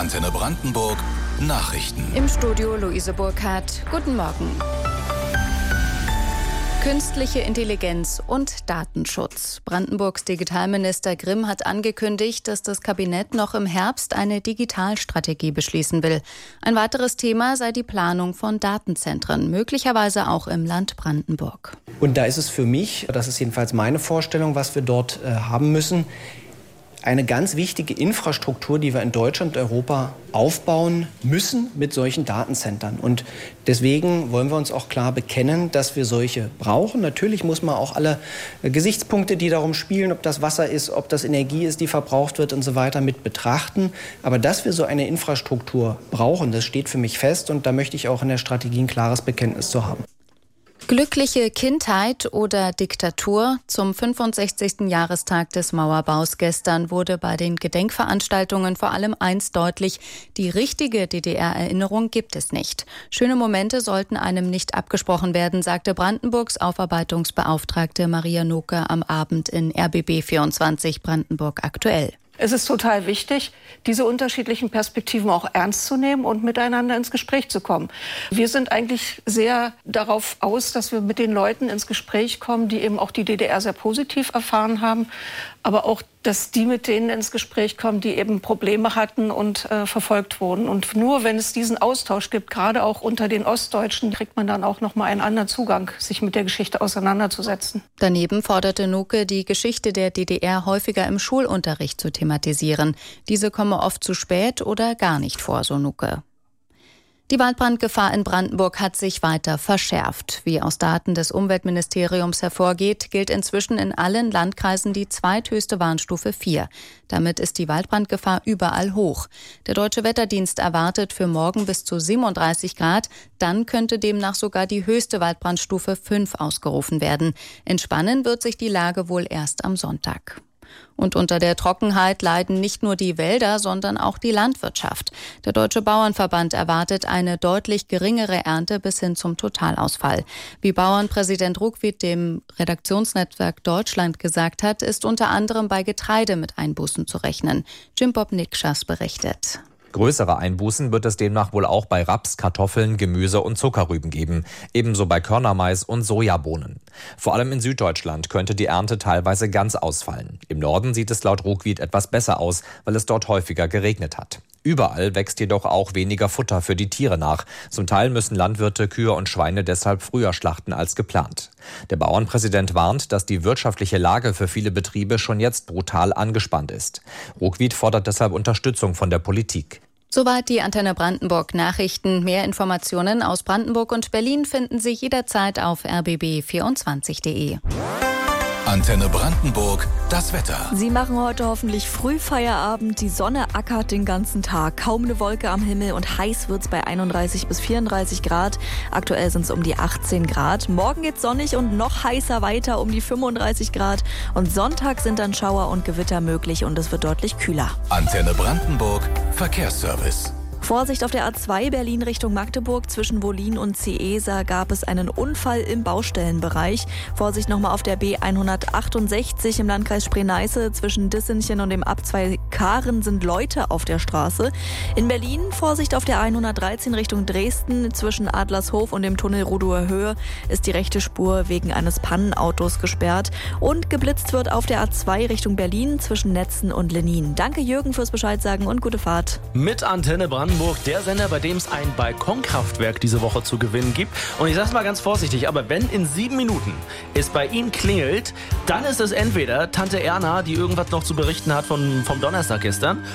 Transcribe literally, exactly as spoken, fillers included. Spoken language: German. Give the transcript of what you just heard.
Antenne Brandenburg Nachrichten. Im Studio Luise Burkhardt. Guten Morgen. Künstliche Intelligenz und Datenschutz. Brandenburgs Digitalminister Grimm hat angekündigt, dass das Kabinett noch im Herbst eine Digitalstrategie beschließen will. Ein weiteres Thema sei die Planung von Datenzentren, möglicherweise auch im Land Brandenburg. Und da ist es für mich, das ist jedenfalls meine Vorstellung, was wir dort äh, haben müssen, eine ganz wichtige Infrastruktur, die wir in Deutschland und Europa aufbauen müssen mit solchen Datenzentren. Und deswegen wollen wir uns auch klar bekennen, dass wir solche brauchen. Natürlich muss man auch alle Gesichtspunkte, die darum spielen, ob das Wasser ist, ob das Energie ist, die verbraucht wird und so weiter, mit betrachten. Aber dass wir so eine Infrastruktur brauchen, das steht für mich fest. Und da möchte ich auch in der Strategie ein klares Bekenntnis zu haben. Glückliche Kindheit oder Diktatur? Zum fünfundsechzigsten Jahrestag des Mauerbaus gestern wurde bei den Gedenkveranstaltungen vor allem eins deutlich: Die richtige D D R-Erinnerung gibt es nicht. Schöne Momente sollten einem nicht abgesprochen werden, sagte Brandenburgs Aufarbeitungsbeauftragte Maria Noke am Abend in R B B vierundzwanzig Brandenburg aktuell. Es ist total wichtig, diese unterschiedlichen Perspektiven auch ernst zu nehmen und miteinander ins Gespräch zu kommen. Wir sind eigentlich sehr darauf aus, dass wir mit den Leuten ins Gespräch kommen, die eben auch die D D R sehr positiv erfahren haben, aber auch, dass die mit denen ins Gespräch kommen, die eben Probleme hatten und äh, verfolgt wurden. Und nur wenn es diesen Austausch gibt, gerade auch unter den Ostdeutschen, kriegt man dann auch noch mal einen anderen Zugang, sich mit der Geschichte auseinanderzusetzen. Daneben forderte Noke, die Geschichte der D D R häufiger im Schulunterricht zu thematisieren. Diese komme oft zu spät oder gar nicht vor, so Noke. Die Waldbrandgefahr in Brandenburg hat sich weiter verschärft. Wie aus Daten des Umweltministeriums hervorgeht, gilt inzwischen in allen Landkreisen die zweithöchste Warnstufe vier. Damit ist die Waldbrandgefahr überall hoch. Der Deutsche Wetterdienst erwartet für morgen bis zu siebenunddreißig Grad. Dann könnte demnach sogar die höchste Waldbrandstufe fünf ausgerufen werden. Entspannen wird sich die Lage wohl erst am Sonntag. Und unter der Trockenheit leiden nicht nur die Wälder, sondern auch die Landwirtschaft. Der Deutsche Bauernverband erwartet eine deutlich geringere Ernte bis hin zum Totalausfall. Wie Bauernpräsident Ruckwied dem Redaktionsnetzwerk Deutschland gesagt hat, ist unter anderem bei Getreide mit Einbußen zu rechnen. Jim Bob Nikschas berichtet. Größere Einbußen wird es demnach wohl auch bei Raps, Kartoffeln, Gemüse und Zuckerrüben geben, ebenso bei Körnermais und Sojabohnen. Vor allem in Süddeutschland könnte die Ernte teilweise ganz ausfallen. Im Norden sieht es laut Ruckwied etwas besser aus, weil es dort häufiger geregnet hat. Überall wächst jedoch auch weniger Futter für die Tiere nach. Zum Teil müssen Landwirte Kühe und Schweine deshalb früher schlachten als geplant. Der Bauernpräsident warnt, dass die wirtschaftliche Lage für viele Betriebe schon jetzt brutal angespannt ist. Ruckwied fordert deshalb Unterstützung von der Politik. Soweit die Antenne Brandenburg Nachrichten. Mehr Informationen aus Brandenburg und Berlin finden Sie jederzeit auf r b b vierundzwanzig punkt d e. Antenne Brandenburg, das Wetter. Sie machen heute hoffentlich früh Feierabend. Die Sonne ackert den ganzen Tag. Kaum eine Wolke am Himmel und heiß wird's bei einunddreißig bis vierunddreißig Grad. Aktuell sind es um die achtzehn Grad. Morgen geht's sonnig und noch heißer weiter um die fünfunddreißig Grad. Und Sonntag sind dann Schauer und Gewitter möglich und es wird deutlich kühler. Antenne Brandenburg, Verkehrsservice. Vorsicht auf der A zwei Berlin Richtung Magdeburg. Zwischen Wollin und Ciesa gab es einen Unfall im Baustellenbereich. Vorsicht nochmal auf der B hundertachtundsechzig im Landkreis Spree-Neiße. Zwischen Dissenchen und dem Abzweig Karen sind Leute auf der Straße. In Berlin Vorsicht auf der hundertdreizehn Richtung Dresden. Zwischen Adlershof und dem Tunnel Rudower Höhe ist die rechte Spur wegen eines Pannenautos gesperrt. Und geblitzt wird auf der A zwei Richtung Berlin zwischen Netzen und Lenin. Danke Jürgen fürs Bescheidsagen und gute Fahrt. Mit Antenne Brandenburg, der Sender, bei dem es ein Balkonkraftwerk diese Woche zu gewinnen gibt. Und ich sag's mal ganz vorsichtig, aber wenn in sieben Minuten es bei Ihnen klingelt, dann ist es entweder Tante Erna, die irgendwas noch zu berichten hat von, vom Donnerstag gestern,